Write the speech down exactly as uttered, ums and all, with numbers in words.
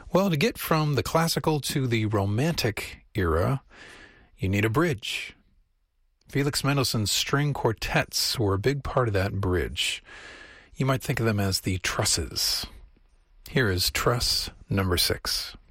Well, to get from the classical to the romantic era, you need a bridge. Felix Mendelssohn's string quartets were a big part of that bridge. You might think of them as the trusses. Here is truss number six.